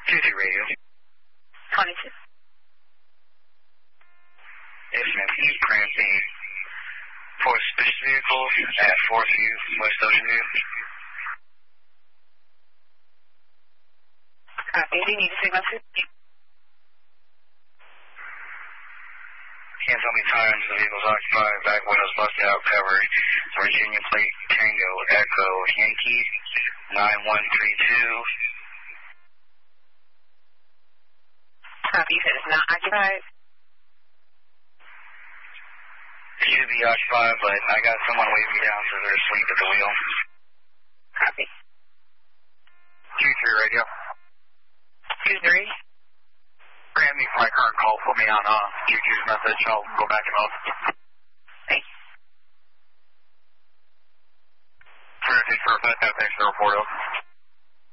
2-2 radio. 22. Yes, ma'am. He's cramping for a special vehicle at 4th View, West Ocean View. Copy. Do you need a signal 2? Can't tell me times. The vehicle's occupied. Back windows busted out. Covered. Virginia plate Tango Echo Yankee 9132. Copy. You said it's not occupied? It should be occupied, but I got someone waving me down so they're asleep at the wheel. Copy. 2-3 radio. 2-3. Grant me for my current call. Put me on 2-2's message. I'll go back and mode. Thanks. Terrific. Perfect. Thanks for the report.